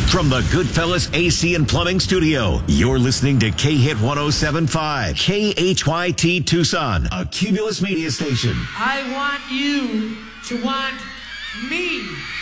From the Goodfellas AC and Plumbing Studio, you're listening to K-Hit 107.5, KHYT Tucson, a Cumulus media station. I want you to want me.